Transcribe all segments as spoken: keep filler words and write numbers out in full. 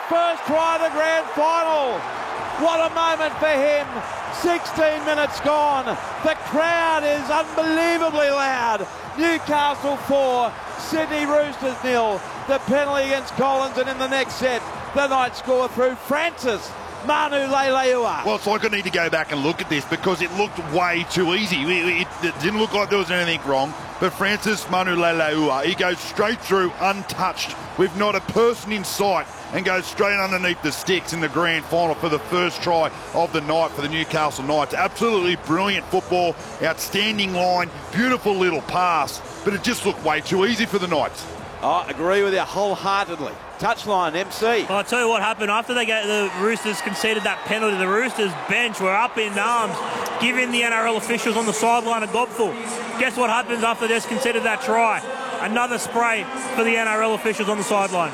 first try of the grand final. What a moment for him. sixteen minutes gone. The crowd is unbelievably loud. Newcastle four, Sydney Roosters nil. The penalty against Collins, and in the next set, the Knights score through Francis Manu Leilua. Well, it's like I need to go back and look at this because it looked way too easy. It, it, it didn't look like there was anything wrong. But Francis Manu Leilua, he goes straight through, untouched, with not a person in sight, and goes straight underneath the sticks in the grand final for the first try of the night for the Newcastle Knights. Absolutely brilliant football, outstanding line, beautiful little pass, but it just looked way too easy for the Knights. I agree with you wholeheartedly. Touchline, M C. Well, I'll tell you what happened. After they get the Roosters conceded that penalty, the Roosters bench were up in arms, giving the N R L officials on the sideline a gobful. Guess what happens after they conceded that try? Another spray for the N R L officials on the sideline.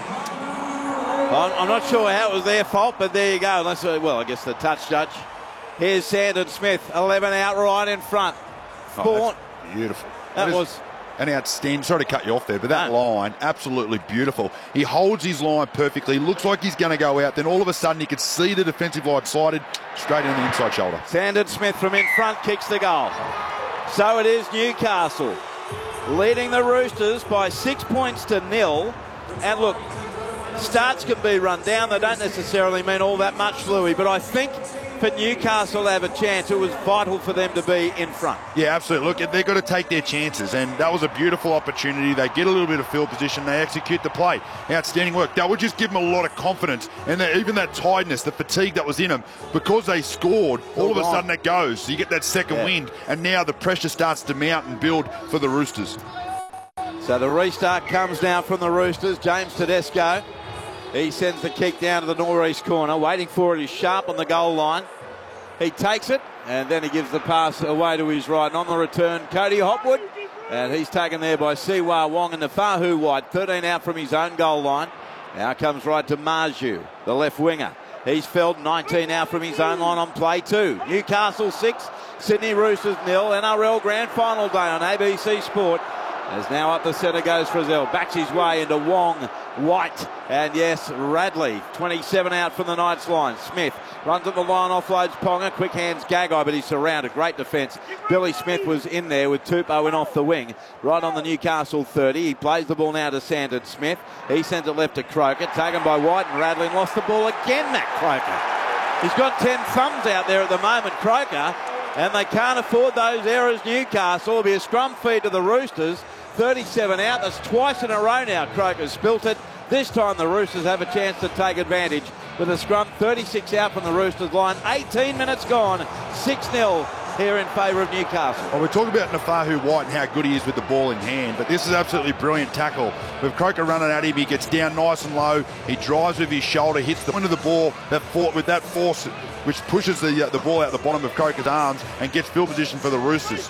I'm not sure how it was their fault, but there you go. Unless, well, I guess the touch judge. Here's Sandon Smith, eleven out right in front. Oh, that's beautiful. That, that was... an outstanding, sorry to cut you off there, but that no. line, absolutely beautiful. He holds his line perfectly, looks like he's going to go out, then all of a sudden you could see the defensive line slided straight on the inside shoulder. Sandon Smith from in front kicks the goal. So it is Newcastle leading the Roosters by six points to nil. And look, starts can be run down. They don't necessarily mean all that much, Louis, but I think for Newcastle to have a chance, it was vital for them to be in front. Yeah, absolutely. Look, they've got to take their chances, and that was a beautiful opportunity. They get a little bit of field position, they execute the play. Outstanding work. That would just give them a lot of confidence, and even that tiredness, the fatigue that was in them, because they scored, all of a sudden it goes. So you get that second yeah. wind, and now the pressure starts to mount and build for the Roosters. So the restart comes now from the Roosters. James Tedesco. He sends the kick down to the northeast corner. Waiting for it is Sharp on the goal line. He takes it, and then he gives the pass away to his right. And on the return, Cody Hopwood. And he's taken there by Siwa Wong and the Fahu wide. thirteen out from his own goal line. Now comes right to Marju, the left winger. He's felled nineteen out from his own line on play two. Newcastle six, Sydney Roosters nil. N R L Grand Final day on A B C Sport. As now up the centre goes Frizzell. Backs his way into Wong, White, and yes, Radley. twenty-seven out from the Knights line. Smith runs at the line, offloads Ponga. Quick hands Gagai, but he's surrounded. Great defence. Billy Smith was in there with Tupou in off the wing. Right on the Newcastle thirty. He plays the ball now to Sandon Smith. He sends it left to Croker. Taken by White, and Radley lost the ball again, Matt Croker. He's got ten thumbs out there at the moment, Croker. And they can't afford those errors, Newcastle. It'll be a scrum feed to the Roosters. thirty-seven out. That's twice in a row now Croker's spilt it. This time the Roosters have a chance to take advantage with a scrum. thirty-six out from the Roosters line. eighteen minutes gone. six nil here in favour of Newcastle. Well, we're talking about Nafahu White and how good he is with the ball in hand, but this is absolutely brilliant tackle. With Croker running at him, he gets down nice and low. He drives with his shoulder, hits the point of the ball that fought with that force, which pushes the, uh, the ball out the bottom of Croker's arms and gets field position for the Roosters.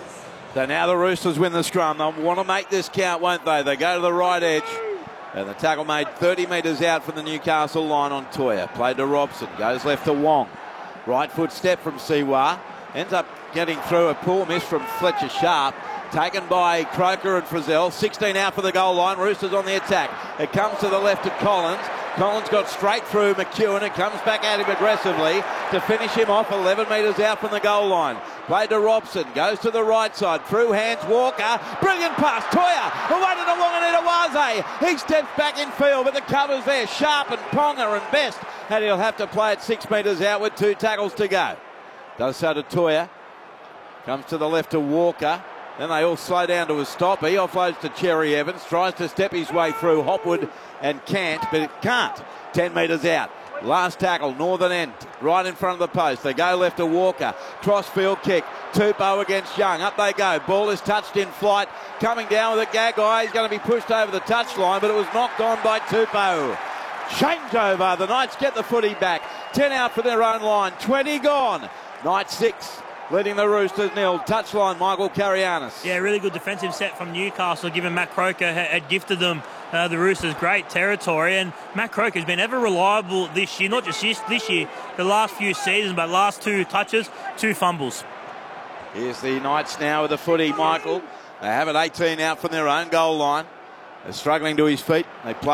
So now the Roosters win the scrum. They'll want to make this count, won't they? They go to the right edge. And the tackle made thirty metres out from the Newcastle line on Toya. Played to Robson. Goes left to Wong. Right foot step from Siwa. Ends up getting through a poor miss from Fletcher Sharp. Taken by Croker and Frizzell. sixteen out for the goal line. Roosters on the attack. It comes to the left to Collins. Collins got straight through McEwen. It comes back at him aggressively to finish him off eleven metres out from the goal line. Played to Robson. Goes to the right side. Through hands Walker. Brilliant pass. Toya. Away to the Wanganita. He steps back in field, but the cover's there. Sharp and Ponga and Best. And he'll have to play it six metres out with two tackles to go. Does so to Toya. Comes to the left to Walker. Then they all slow down to a stop. He offloads to Cherry Evans. Tries to step his way through Hopwood and can't, but it can't. ten metres out. Last tackle, northern end, right in front of the post. They go left to Walker. Crossfield kick. Tupou against Young. Up they go. Ball is touched in flight. Coming down with a Gagai. He's going to be pushed over the touchline, but it was knocked on by Tupou. Changeover. The Knights get the footy back. ten out for their own line. twenty gone. Knights six. Leading the Roosters nil. Touchline, Michael Carianis. Yeah, really good defensive set from Newcastle, given Matt Croker had, had gifted them, uh, the Roosters, great territory. And Matt Croker has been ever reliable this year, not just this, this year, the last few seasons, but last two touches, two fumbles. Here's the Knights now with the footy, Michael. They have it eighteen out from their own goal line. They're struggling to his feet. They play